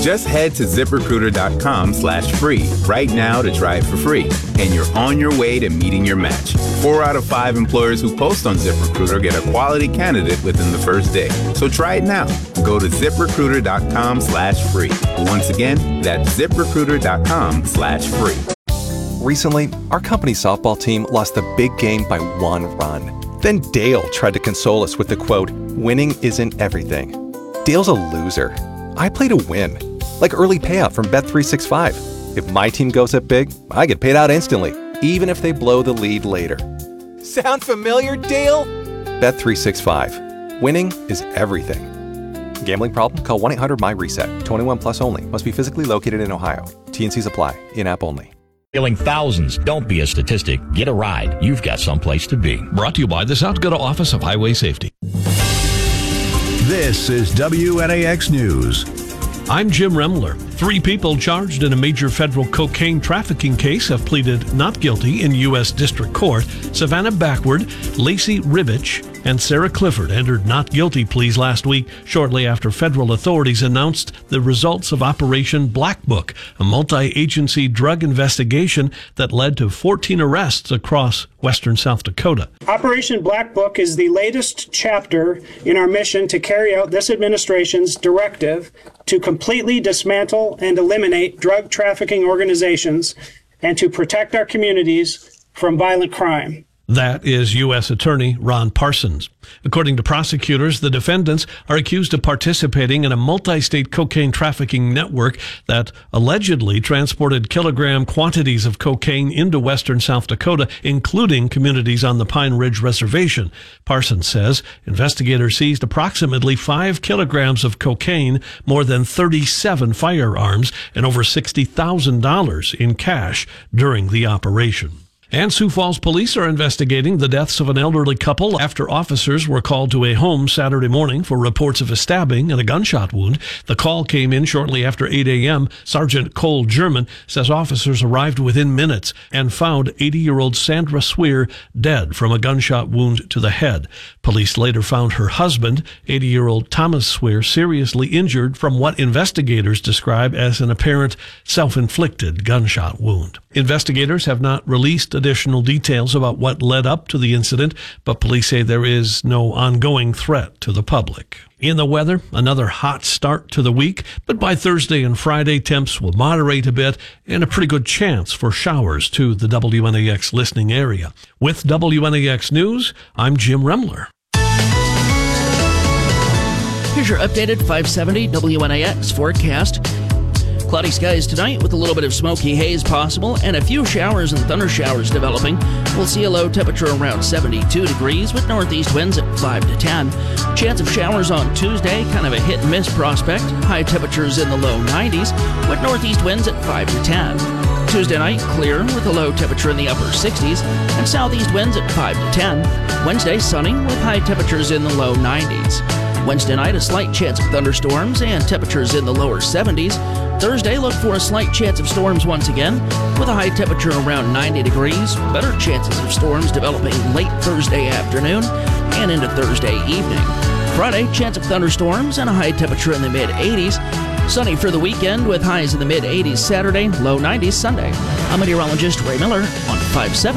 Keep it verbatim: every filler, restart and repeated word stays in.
Just head to ZipRecruiter.com slash free right now to try it for free, and you're on your way to meeting your match. Four out of five employers who post on ZipRecruiter get a quality candidate within the first day. So try it now. Go to ZipRecruiter.com slash free. Once again, that's ZipRecruiter.com slash free. Recently, our company softball team lost the big game by one run. Then Dale tried to console us with the quote, "Winning isn't everything." Dale's a loser. I play to win. Like early payout from Bet three sixty-five. If my team goes up big, I get paid out instantly, even if they blow the lead later. Sound familiar, Dale? Bet three sixty-five. Winning is everything. Gambling problem? Call one eight hundred M Y reset. twenty-one plus only. Must be physically located in Ohio. T and Cs apply. In-app only. Failing thousands. Don't be a statistic. Get a ride. You've got someplace to be. Brought to you by the South Dakota Office of Highway Safety. This is W N A X News. I'm Jim Remler. Three people charged in a major federal cocaine trafficking case have pleaded not guilty in U S District Court. Savannah Backward, Lacey Ribich, and Sarah Clifford entered not guilty pleas last week, shortly after federal authorities announced the results of Operation Black Book, a multi-agency drug investigation that led to fourteen arrests across western South Dakota. Operation Black Book is the latest chapter in our mission to carry out this administration's directive to completely dismantle and eliminate drug trafficking organizations and to protect our communities from violent crime. That is U S Attorney Ron Parsons. According to prosecutors, the defendants are accused of participating in a multi-state cocaine trafficking network that allegedly transported kilogram quantities of cocaine into western South Dakota, including communities on the Pine Ridge Reservation. Parsons says investigators seized approximately five kilograms of cocaine, more than thirty-seven firearms, and over sixty thousand dollars in cash during the operation. And Sioux Falls police are investigating the deaths of an elderly couple after officers were called to a home Saturday morning for reports of a stabbing and a gunshot wound. The call came in shortly after eight a.m. Sergeant Cole German says officers arrived within minutes and found eighty-year-old Sandra Swear dead from a gunshot wound to the head. Police later found her husband, eighty-year-old Thomas Swear, seriously injured from what investigators describe as an apparent self-inflicted gunshot wound. Investigators have not released additional details about what led up to the incident, but police say there is no ongoing threat to the public. In the weather, another hot start to the week, but by Thursday and Friday, temps will moderate a bit and a pretty good chance for showers to the W N A X listening area. With W N A X News, I'm Jim Remler. Here's your updated five seventy W N A X forecast. Cloudy skies tonight with a little bit of smoky haze possible and a few showers and thunder showers developing. We'll see a low temperature around seventy-two degrees with northeast winds at five to ten. Chance of showers on Tuesday, kind of a hit and miss prospect. High temperatures in the low nineties with northeast winds at five to ten. Tuesday night, clear with a low temperature in the upper sixties and southeast winds at five to ten. Wednesday, sunny with high temperatures in the low nineties. Wednesday night, a slight chance of thunderstorms and temperatures in the lower seventies. Thursday, look for a slight chance of storms once again, with a high temperature around ninety degrees. Better chances of storms developing late Thursday afternoon and into Thursday evening. Friday, chance of thunderstorms and a high temperature in the mid-eighties. Sunny for the weekend with highs in the mid-eighties Saturday, low nineties Sunday. I'm meteorologist Ray Miller on five seventy.